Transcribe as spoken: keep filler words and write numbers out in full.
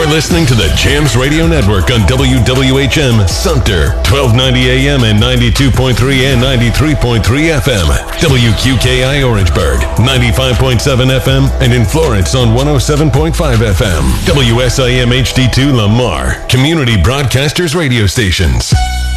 listening to the Jams Radio Network on W W H M Sumter, twelve ninety A M and ninety-two point three and ninety-three point three F M. W Q K I Orangeburg, ninety-five point seven F M, and in Florence on one oh seven point five F M. W S I M H D two Lamar, Community Broadcasters Radio Stations.